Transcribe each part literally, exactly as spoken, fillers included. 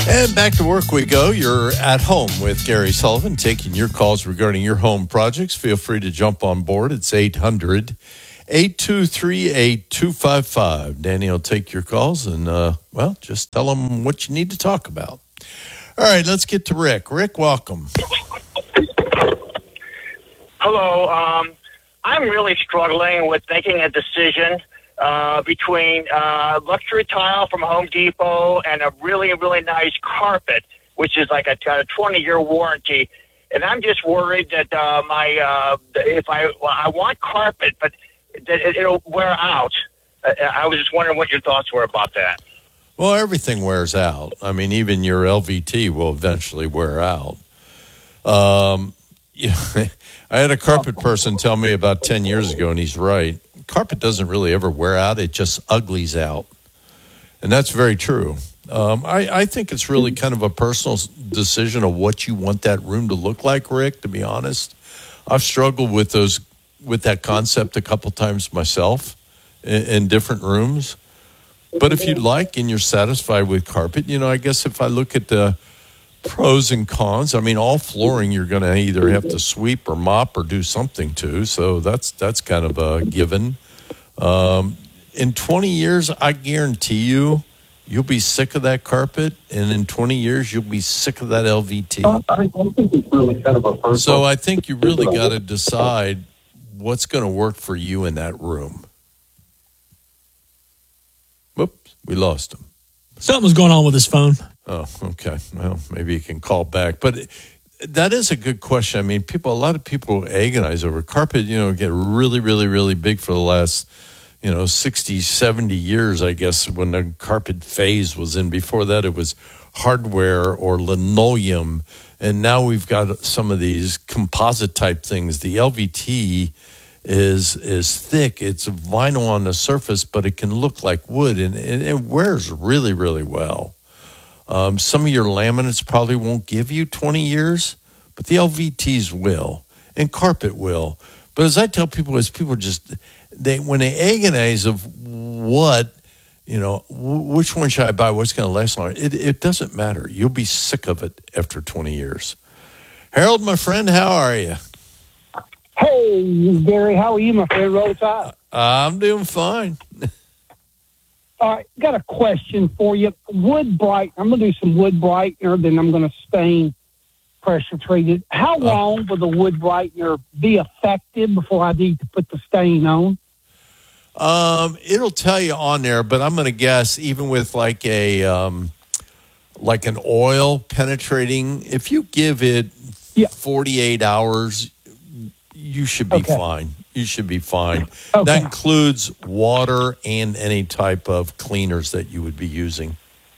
And back to work we go. You're at home with Gary Sullivan, taking your calls regarding your home projects. Feel free to jump on board. It's eight hundred, eight two three, eight two five five. Danny will take your calls and, uh, well, just tell them what you need to talk about. All right, let's get to Rick. Rick, welcome. Hello. Um, I'm really struggling with making a decision Uh, between uh, luxury tile from Home Depot and a really, really nice carpet, which is like a, got a twenty-year warranty. And I'm just worried that uh, my uh, if I well, I want carpet, but that it, it'll wear out. Uh, I was just wondering what your thoughts were about that. Well, everything wears out. I mean, even your L V T will eventually wear out. Um, you know, I had a carpet person tell me about ten years ago, and he's right. Carpet doesn't really ever wear out. It just uglies out. And that's very true. Um, I, I think it's really kind of a personal decision of what you want that room to look like, Rick, to be honest. I've struggled with those, with that concept a couple times myself in, in different rooms. But if you'd like and you're satisfied with carpet, you know, I guess if I look at the pros and cons, I mean, all flooring you're going to either have to sweep or mop or do something to. So that's that's kind of a given. Um, in twenty years, I guarantee you, you'll be sick of that carpet. And in twenty years, you'll be sick of that L V T. I think it's really kind of a personal. So I think you really got to decide what's going to work for you in that room. Whoops, we lost him. Something's going on with his phone. Oh, okay. Well, maybe you can call back. But that is a good question. I mean, people, a lot of people agonize over carpet, you know, get really, really, really big for the last, you know, sixty, seventy years, I guess, when the carpet phase was in. Before that, it was hardware or linoleum. And now we've got some of these composite type things. The L V T is is thick. It's vinyl on the surface, but it can look like wood, and, and it wears really, really well. Um, some of your laminates probably won't give you twenty years, but the L V Ts will, and carpet will. But as I tell people, as people just, they when they agonize of what, you know, w- which one should I buy, what's going to last longer, it, it doesn't matter. You'll be sick of it after twenty years. Harold, my friend, how are you? Hey, Gary, how are you, my friend? Roll Tide. I'm doing fine. All right, got a question for you. Wood bright. I'm going to do some wood brightener, then I'm going to stain pressure treated. How long will the wood brightener be effective before I need to put the stain on? Um, it'll tell you on there, but I'm going to guess even with like a um, like an oil penetrating, if you give it yeah. forty-eight hours, you should be okay. fine. You should be fine. Okay. That includes water and any type of cleaners that you would be using.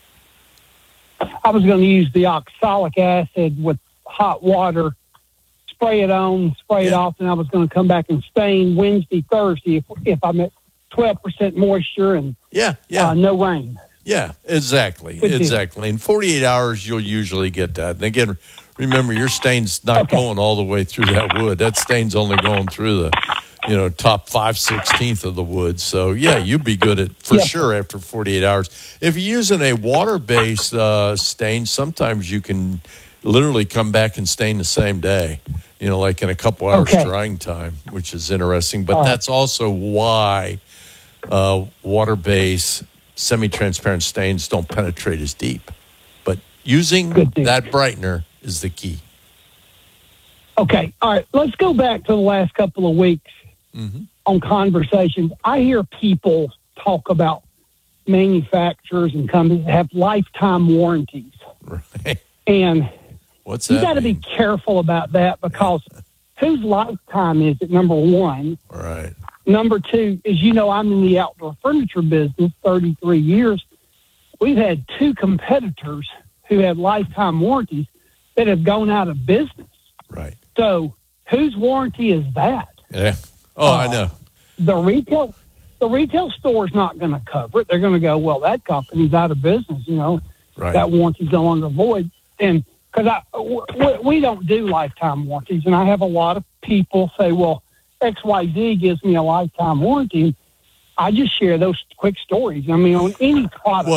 I was going to use the oxalic acid with hot water, spray it on, spray yeah. it off, and I was going to come back and stain Wednesday, Thursday if, if I'm at twelve percent moisture and yeah, yeah. Uh, no rain. Yeah, exactly, Good exactly. Deal. In forty-eight hours, you'll usually get that. And again, remember, your stain's not okay. going all the way through that wood. That stain's only going through the, you know, top five sixteenth of the wood. So yeah, you'd be good at for yeah. sure after forty-eight hours. If you're using a water-based uh, stain, sometimes you can literally come back and stain the same day. You know, like in a couple hours okay. drying time, which is interesting. But uh, that's also why uh, water-based semi-transparent stains don't penetrate as deep. But using that brightener is the key. Okay. All right. Let's go back to the last couple of weeks mm-hmm. on conversations. I hear people talk about manufacturers and companies that have lifetime warranties. Right. And what's that? You got to be careful about that because whose lifetime is it, number one? Right. Number two is, you know, I'm in the outdoor furniture business, thirty-three years. We've had two competitors who had lifetime warranties that have gone out of business. Right. So whose warranty is that? Yeah. Oh, uh, I know. The retail, the retail store is not going to cover it. They're going to go, well, that company's out of business. You know, right. That warranty's no longer void. And because I, we, we don't do lifetime warranties, and I have a lot of people say, well, X Y Z gives me a lifetime warranty. I just share those quick stories. I mean, on any product. Well,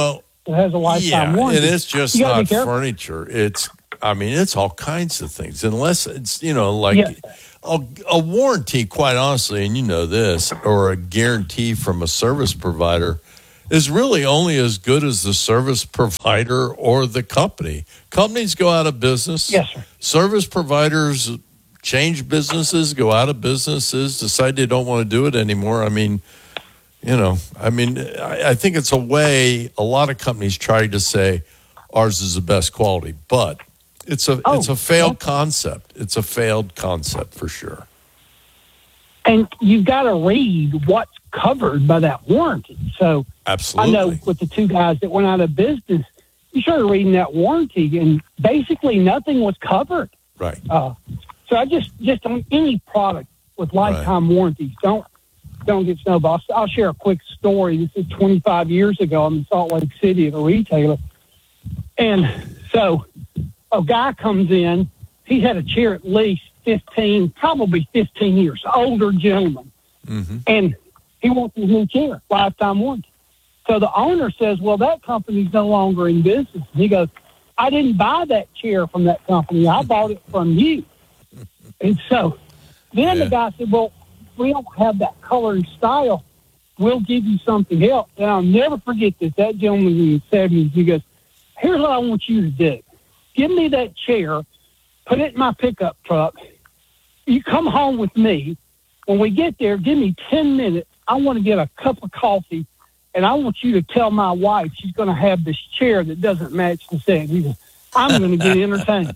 It has a lifetime Yeah, warranty. and it's just You gotta be not careful. furniture. It's, I mean, it's all kinds of things. Unless it's, you know, like Yes. a, a warranty, quite honestly, and you know this, or a guarantee from a service provider is really only as good as the service provider or the company. Companies go out of business. Yes, sir. Service providers change businesses, go out of businesses, decide they don't want to do it anymore. I mean, you know, I mean, I, I think it's a way a lot of companies try to say ours is the best quality, but it's a Oh, it's a failed yeah. concept. It's a failed concept for sure. And you've got to read what's covered by that warranty. So Absolutely. I know with the two guys that went out of business, you started reading that warranty, and basically nothing was covered. Right. Uh, so I just just on any product with lifetime warranties, don't don't get snowballs. I'll share a quick story. This is twenty-five years ago. I'm in Salt Lake City at a retailer, and so a guy comes in. He's had a chair at least fifteen, probably fifteen years. Older gentleman, Mm-hmm. and he wants his new chair, lifetime warranty. So the owner says, well, that company's no longer in business. He goes, I didn't buy that chair from that company. I bought it from you. And so then Yeah. the guy said, well, we don't have that color and style. We'll give you something else. And I'll never forget this. That gentleman in the seventies, he goes, here's what I want you to do. Give me that chair, put it in my pickup truck. You come home with me. When we get there, give me ten minutes. I want to get a cup of coffee, and I want you to tell my wife she's going to have this chair that doesn't match the set. He goes, I'm going to get entertained.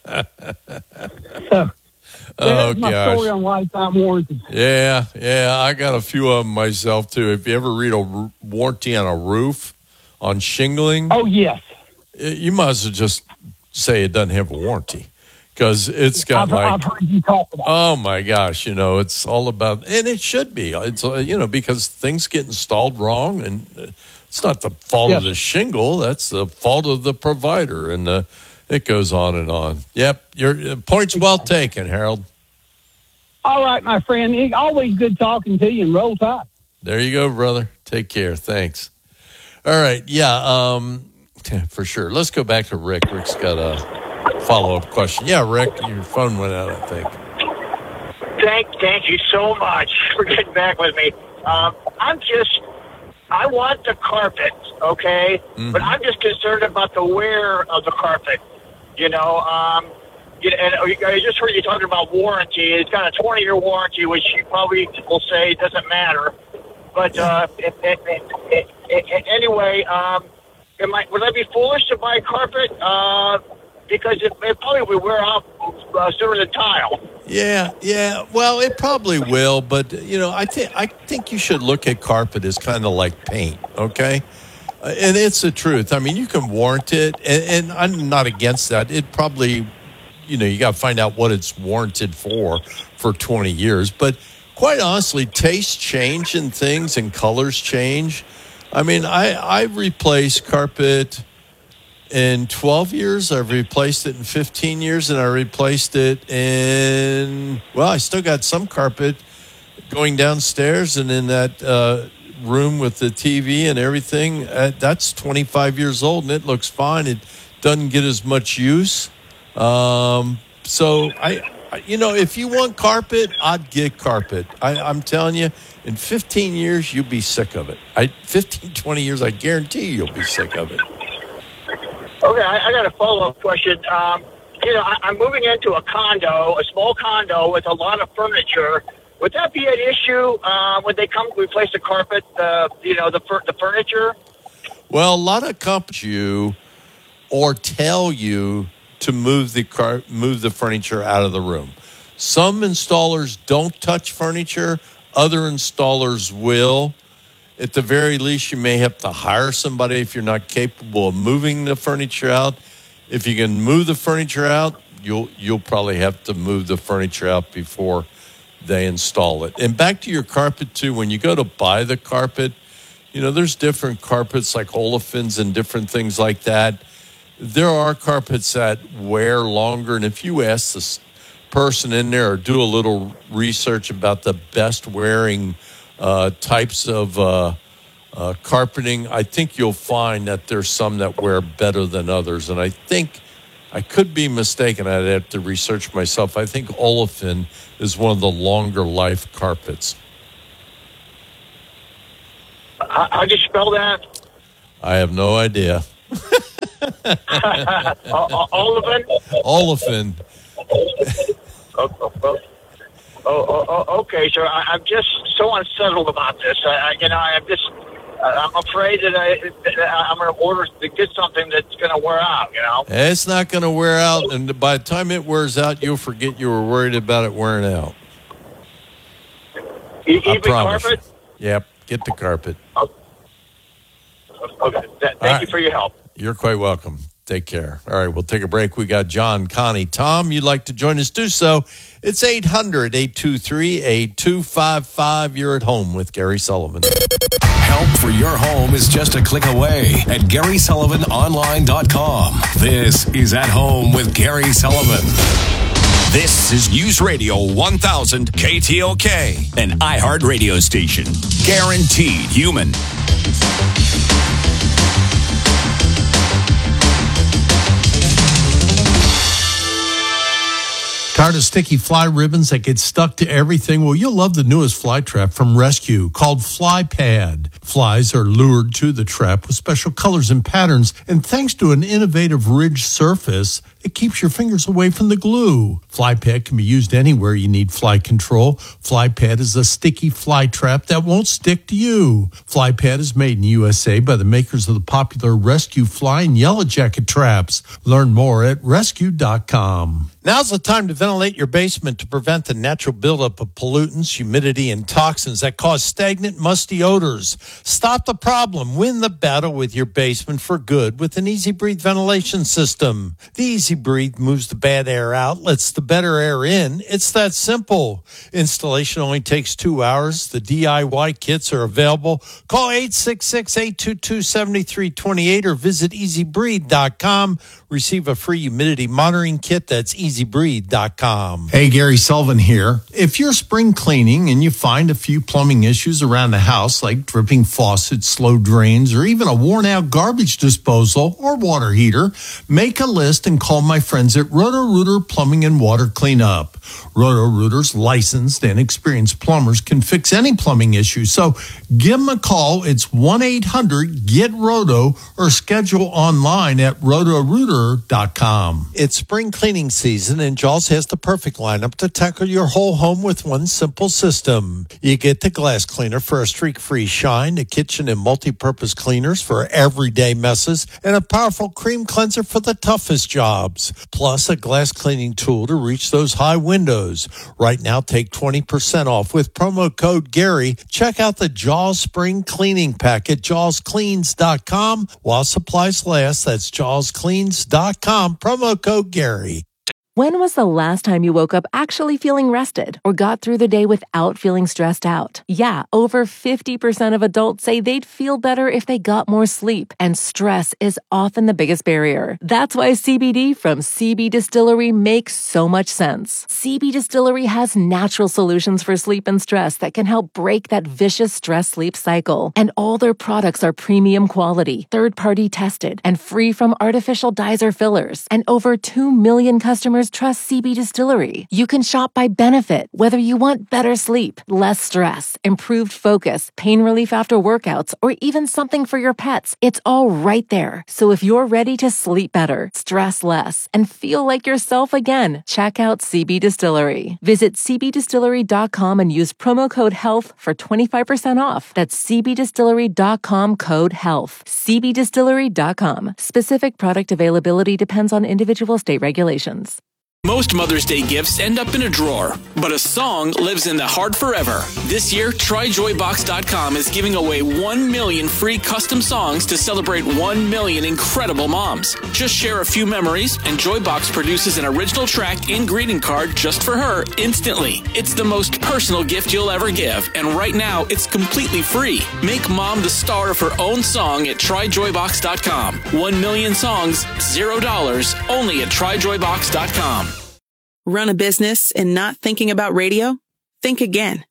So Oh, that's my gosh. story on lifetime warranty. Yeah, yeah, I got a few of them myself too. If you ever read a r- warranty on a roof, on shingling, Oh, yes. y- you might as well just say it doesn't have a warranty because it's got I've, like, I've heard you talk about it. oh my gosh, you know, it's all about, and it should be. It's uh, you know because things get installed wrong, and uh, it's not the fault of Yes. the shingle. That's the fault of the provider, and uh, it goes on and on. Yep, your uh, point's well taken, Harold. All right, my friend. It, always good talking to you, and roll tide. There you go, brother. Take care. Thanks. All right. Yeah, um, for sure. Let's go back to Rick. Rick's got a follow-up question. Yeah, Rick, your phone went out, I think. Thank, thank you so much for getting back with me. Um, I'm just, I want the carpet, okay, Mhm. but I'm just concerned about the wear of the carpet. You know, um, you know, and I just heard you talking about warranty. It's got a twenty-year warranty, which you probably will say doesn't matter. But uh, it, it, it, it, it, anyway, um, am I, would I be foolish to buy carpet? Uh, because it, it probably would wear out uh, sooner than tile. Yeah, yeah. Well, it probably will, but you know, I think I think you should look at carpet as kind of like paint, okay? Uh, and it's the truth. I mean, you can warrant it, and, and I'm not against that. It probably, you know, you got to find out what it's warranted for for twenty years. But quite honestly, tastes change and things, and colors change. I mean, I I replaced carpet in twelve years. I've replaced it in fifteen years, and I replaced it in, well, I still got some carpet going downstairs and in that uh, room with the T V and everything. Uh, that's twenty-five years old, and it looks fine. It doesn't get as much use. Um, so, I, I, you know, if you want carpet, I'd get carpet. I, I'm telling you, in fifteen years, you'll be sick of it. I, fifteen, twenty years, I guarantee you'll be sick of it. Okay, I, I got a follow-up question. Um, you know, I, I'm moving into a condo, a small condo with a lot of furniture. Would that be an issue uh, when they come to replace the carpet, uh, you know, the fur- the furniture? Well, a lot of companies you or tell you to move the car, move the furniture out of the room. Some installers don't touch furniture. Other installers will. At the very least, you may have to hire somebody if you're not capable of moving the furniture out. If you can move the furniture out, you'll you'll probably have to move the furniture out before they install it. And back to your carpet too. When you go to buy the carpet, you know there's different carpets like olefins and different things like that. There are carpets that wear longer, and if you ask this person in there or do a little research about the best wearing uh, types of uh, Uh, carpeting, I think you'll find that there's some that wear better than others. And I think, I could be mistaken, I'd have to research myself. I think olefin is one of the longer life carpets. How, how'd you spell that? I have no idea. Olefin? Olefin. Oh, oh, oh. Oh, oh, okay, sir. I, I'm just so unsettled about this. I, I, you know, I'm just, I'm afraid that, I, that I'm going to order to get something that's going to wear out, you know? It's not going to wear out, and by the time it wears out, you'll forget you were worried about it wearing out. E- I even promise carpet? you. Yep, get the carpet. Oh. Okay, Th- thank right. you for your help. You're quite welcome. Take care. All right, we'll take a break. We got John, Connie, Tom. You'd like to join us? Do so. It's eight hundred, eight two three, eight two five five. You're at home with Gary Sullivan. Help for your home is just a click away at Gary Sullivan Online dot com. This is At Home with Gary Sullivan. This is News Radio one thousand K T L K, an iHeart radio station. Guaranteed human. Tired of sticky fly ribbons that get stuck to everything? Well, you'll love the newest fly trap from Rescue called Fly Pad. Flies are lured to the trap with special colors and patterns, and thanks to an innovative ridged surface, it keeps your fingers away from the glue. Fly Pad can be used anywhere you need fly control. Fly Pad is a sticky fly trap that won't stick to you. Fly Pad is made in U S A by the makers of the popular Rescue Fly and Yellow Jacket traps. Learn more at rescue dot com. Now's the time to ventilate your basement to prevent the natural buildup of pollutants, humidity, and toxins that cause stagnant, musty odors. Stop the problem. Win the battle with your basement for good with an Easy Breathe ventilation system. The Easy Breathe moves the bad air out, lets the better air in. It's that simple. Installation only takes two hours. The D I Y kits are available. Call eight six six, eight two two, seven three two eight or visit easy breathe dot com. Receive a free humidity monitoring kit. That's easy breathe dot com. Hey, Gary Sullivan here. If you're spring cleaning and you find a few plumbing issues around the house, like dripping faucets, slow drains, or even a worn-out garbage disposal or water heater, make a list and call my friends at Roto-Rooter Plumbing and Water Cleanup. Roto-Rooter's licensed and experienced plumbers can fix any plumbing issue, so give them a call. It's one eight hundred get roto or schedule online at roto rooter dot com. It's spring cleaning season, and Jaws has the perfect lineup to tackle your whole home with one simple system. You get the glass cleaner for a streak-free shine, the kitchen and multi-purpose cleaners for everyday messes, and a powerful cream cleanser for the toughest jobs. Plus, a glass cleaning tool to reach those high windows. Right now, take twenty percent off with promo code Gary. Check out the Jaws Spring Cleaning Pack at jaws cleans dot com while supplies last. That's jaws cleans dot com. Promo code Gary. When was the last time you woke up actually feeling rested or got through the day without feeling stressed out? Yeah, over fifty percent of adults say they'd feel better if they got more sleep, and stress is often the biggest barrier. That's why C B D from C B Distillery makes so much sense. C B Distillery has natural solutions for sleep and stress that can help break that vicious stress-sleep cycle. And all their products are premium quality, third-party tested, and free from artificial dyes or fillers. And over two million customers trust C B Distillery. You can shop by benefit, whether you want better sleep, less stress, improved focus, pain relief after workouts, or even something for your pets. It's all right there. So if you're ready to sleep better, stress less, and feel like yourself again, check out C B Distillery. Visit c b distillery dot com and use promo code HEALTH for twenty-five percent off. That's c b distillery dot com code HEALTH. c b distillery dot com. Specific product availability depends on individual state regulations. Most Mother's Day gifts end up in a drawer, but a song lives in the heart forever. This year, try joy box dot com is giving away one million free custom songs to celebrate one million incredible moms. Just share a few memories, and Joybox produces an original track and greeting card just for her instantly. It's the most personal gift you'll ever give, and right now, it's completely free. Make mom the star of her own song at try joy box dot com. One million songs, zero dollars, only at try joy box dot com. Run a business and not thinking about radio? Think again.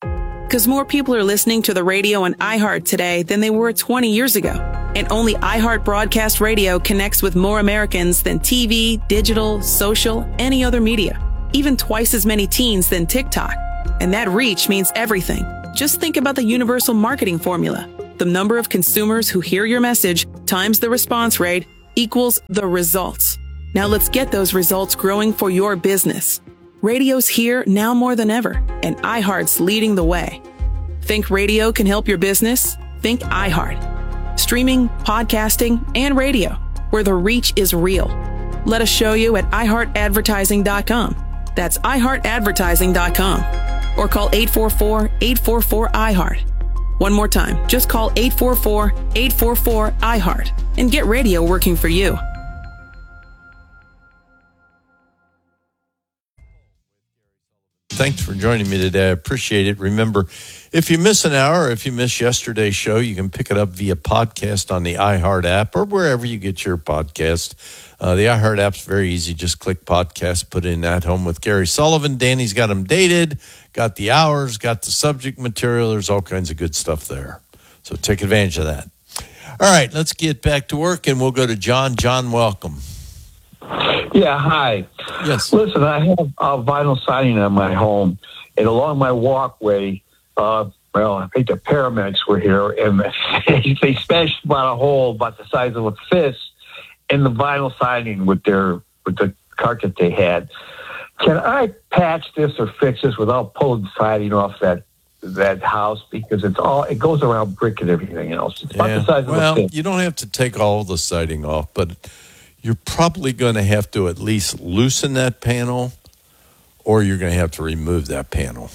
Because more people are listening to the radio on iHeart today than they were twenty years ago. And only iHeart Broadcast Radio connects with more Americans than T V, digital, social, any other media. Even twice as many teens than TikTok. And that reach means everything. Just think about the universal marketing formula. The number of consumers who hear your message times the response rate equals the results. Now let's get those results growing for your business. Radio's here now more than ever, and iHeart's leading the way. Think radio can help your business? Think iHeart. Streaming, podcasting, and radio, where the reach is real. Let us show you at i heart advertising dot com. That's i heart advertising dot com. Or call eight four four, eight four four, I heart. One more time, just call eight four four, eight four four, I heart and get radio working for you. Thanks for joining me today. I appreciate it. Remember, if you miss an hour, or if you miss yesterday's show, you can pick it up via podcast on the iHeart app or wherever you get your podcast. Uh, the iHeart app's very easy. Just click podcast, put in At Home with Gary Sullivan. Danny's got them dated, got the hours, got the subject material. There's all kinds of good stuff there. So take advantage of that. All right, let's get back to work, and we'll go to John. John, welcome. Yeah, hi. Yes. Listen, I have a vinyl siding on my home, and along my walkway, uh, well, I think the paramedics were here, and they smashed about a hole about the size of a fist in the vinyl siding with their with the cart that they had. Can I patch this or fix this without pulling the siding off that that house, because it's all it goes around brick and everything else? It's about Yeah. the size Well, of a fist. you don't have to take all the siding off, but you're probably going to have to at least loosen that panel, or you're going to have to remove that panel.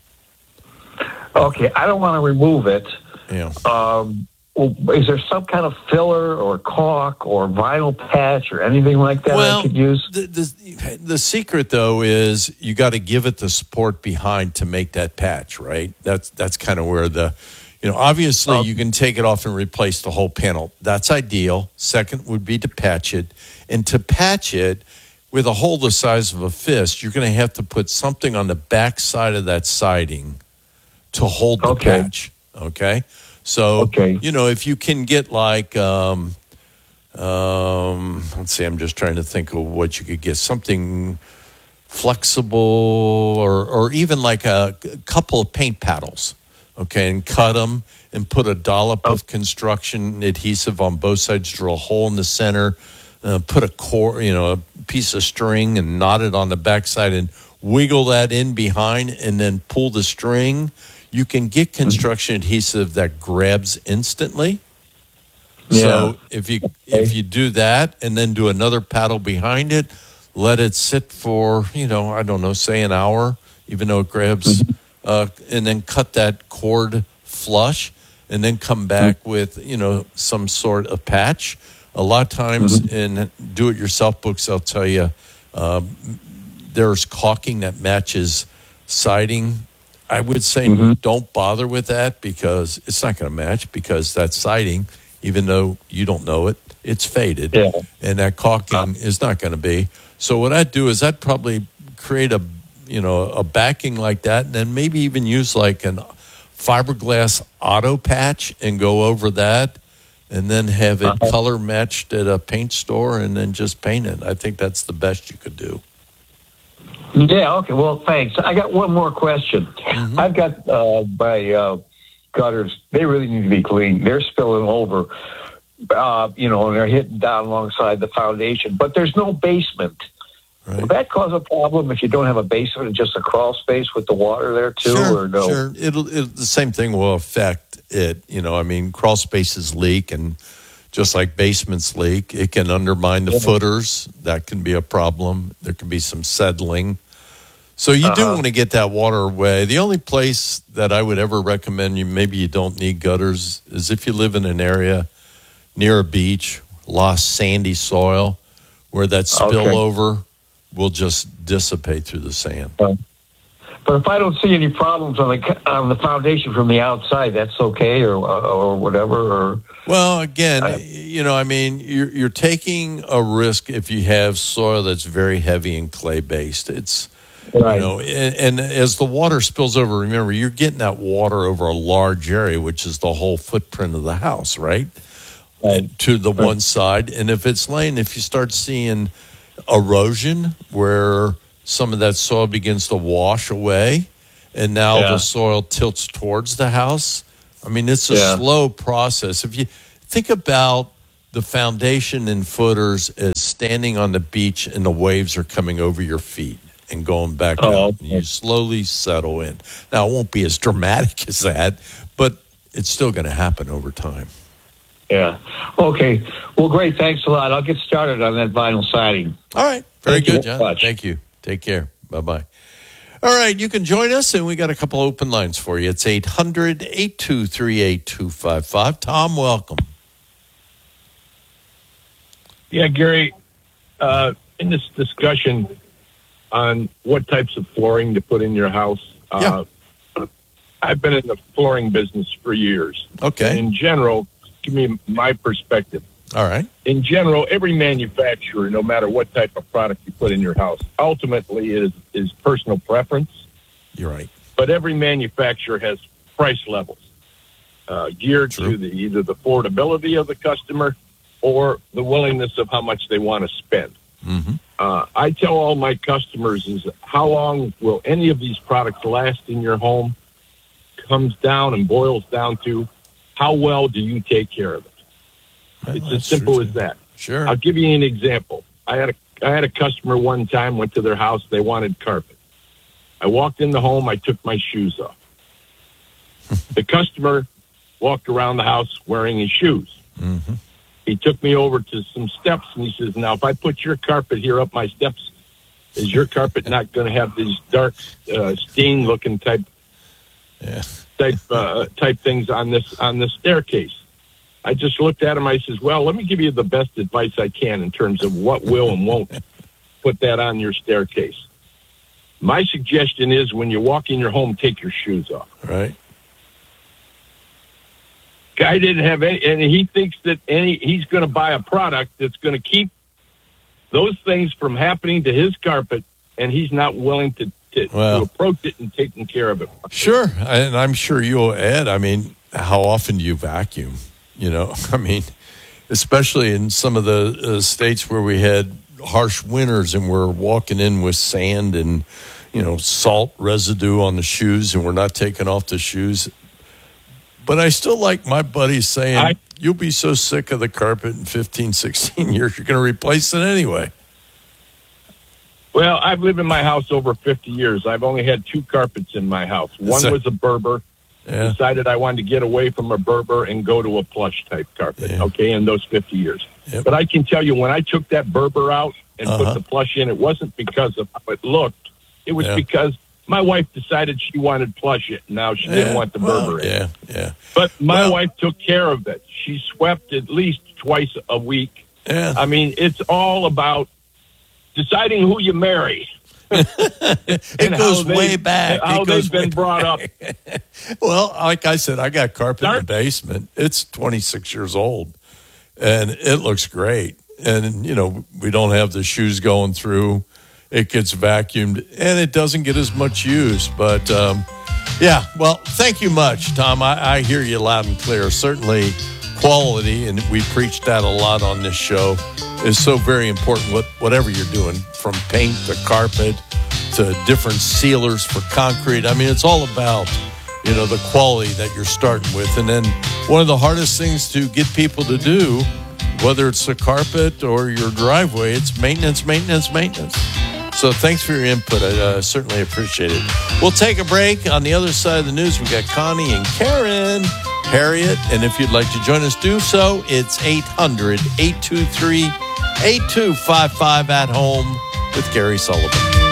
Okay, I don't want to remove it. Yeah. Um, well, is there some kind of filler or caulk or vinyl patch or anything like that well, I could use? The, the, the secret, though, is you got to give it the support behind to make that patch, right? That's that's kind of where the, you know, obviously Okay. you can take it off and replace the whole panel. That's ideal. Second would be to patch it. And to patch it with a hole the size of a fist, you're going to have to put something on the back side of that siding to hold the Okay. patch, okay? So, Okay. you know, if you can get like, um, um, let's see, I'm just trying to think of what you could get, something flexible or, or even like a couple of paint paddles, okay, and cut them and put a dollop Oh. of construction adhesive on both sides, drill a hole in the center, uh, put a cord, you know, a piece of string and knot it on the backside and wiggle that in behind and then pull the string. You can get construction adhesive that grabs instantly. So if you if you do that and then do another paddle behind it, let it sit for, you know, I don't know, say an hour, even though it grabs, uh, and then cut that cord flush and then come back with, you know, some sort of patch. A lot of times in do-it-yourself books, they'll tell you uh, there's caulking that matches siding. I would say Mm-hmm. don't bother with that because it's not going to match, because that siding, even though you don't know it, it's faded. Yeah. And that caulking is not going to be. So what I'd do is I'd probably create a, you know, a backing like that, and then maybe even use like an fiberglass auto patch and go over that, and then have it Uh-huh. color matched at a paint store and then just paint it. I think that's the best you could do. Yeah, okay, well, thanks. I got one more question. Mm-hmm. I've got uh, my uh, gutters, they really need to be cleaned. They're spilling over, uh, you know, and they're hitting down alongside the foundation, but there's no basement. Right. Will that cause a problem if you don't have a basement and just a crawl space with the water there too, Sure, or no? sure. It'll, it'll the same thing will affect it. You know, I mean, crawl spaces leak, and just like basements leak, it can undermine the Yeah. footers. That can be a problem. There can be some settling. So you do Uh-huh. want to get that water away. The only place that I would ever recommend you, maybe you don't need gutters, is if you live in an area near a beach, lost sandy soil, where that spillover will just dissipate through the sand. But if I don't see any problems on the on the foundation from the outside, that's okay, or or whatever. Or Well, again, I- you know, I mean, you're you're taking a risk if you have soil that's very heavy and clay based. It's Right. You know, and, and as the water spills over, remember, you're getting that water over a large area, which is the whole footprint of the house, right? Right. To the Right. one side. And if it's laying, if you start seeing erosion where some of that soil begins to wash away and now Yeah. the soil tilts towards the house, I mean, it's a Yeah. slow process. If you think about the foundation and footers as standing on the beach and the waves are coming over your feet and going back Oh, up, and you slowly settle in. Now, it won't be as dramatic as that, but it's still going to happen over time. Yeah. Okay. Well, great. Thanks a lot. I'll get started on that vinyl siding. All right. Very Thank you good, very John. much. Thank you. Take care. Bye-bye. All right, you can join us, and we got a couple open lines for you. It's eight hundred, eight two three, eight two five five. Tom, welcome. Yeah, Gary, uh, in this discussion on what types of flooring to put in your house, uh, I've been in the flooring business for years. Okay. And in general, give me my perspective. All right. In general, every manufacturer, no matter what type of product you put in your house, ultimately is, is personal preference. You're right. But every manufacturer has price levels uh, geared True. to the, either the affordability of the customer or the willingness of how much they want to spend. Mm-hmm. Uh, I tell all my customers is how long will any of these products last in your home comes down and boils down to how well do you take care of it. Well, It's as that's simple true, as too. that. Sure. I'll give you an example. I had a I had a customer one time, went to their house, they wanted carpet. I walked in the home, I took my shoes off. The customer walked around the house wearing his shoes. Mm-hmm. He took me over to some steps, and he says, now, if I put your carpet here up my steps, is your carpet not going to have these dark, uh, stain-looking type Yeah. type uh, type things on this on this staircase? I just looked at him. I says, well, let me give you the best advice I can in terms of what will and won't put that on your staircase. My suggestion is when you walk in your home, take your shoes off. Right. Guy didn't have any, and he thinks that any he's going to buy a product that's going to keep those things from happening to his carpet, and he's not willing to, to, Well. to approach it and taking care of it. Sure. And I'm sure you'll add, I mean, how often do you vacuum? You know, I mean, especially in some of the uh, states where we had harsh winters and we're walking in with sand and, you know, salt residue on the shoes and we're not taking off the shoes. But I still like my buddies saying, I- you'll be so sick of the carpet in fifteen, sixteen years, you're going to replace it anyway. Well, I've lived in my house over fifty years. I've only had two carpets in my house. One So- was a Berber. Yeah. Decided I wanted to get away from a Berber and go to a plush type carpet. Yeah. Okay, in those fifty years. Yep. But I can tell you, when I took that Berber out and Uh-huh. put the plush in, it wasn't because of how it looked. It was Yeah. because my wife decided she wanted plush it. Now she didn't Yeah, want the well, Berber in. Yeah, yeah. But my Well- wife took care of it. She swept at least twice a week. Yeah. I mean, it's all about deciding who you marry. It and goes how they- way back. How It goes they've been way brought up. Well, like I said, I got carpet in Start- the basement. It's twenty-six years old, and it looks great. And, you know, we don't have the shoes going through. It gets vacuumed, and it doesn't get as much use. But, um, yeah, well, thank you much, Tom. I, I hear you loud and clear. Certainly quality, and we preach that a lot on this show, is so very important, what, whatever you're doing, from paint to carpet to different sealers for concrete. I mean, it's all about, you know, the quality that you're starting with. And then one of the hardest things to get people to do, whether it's the carpet or your driveway, it's maintenance, maintenance, maintenance. So thanks for your input. I uh, certainly appreciate it. We'll take a break. On the other side of the news, we got Connie and Karen, Harriet. And if you'd like to join us, do so. It's eight hundred, eight two three, eight two five five at home with Gary Sullivan.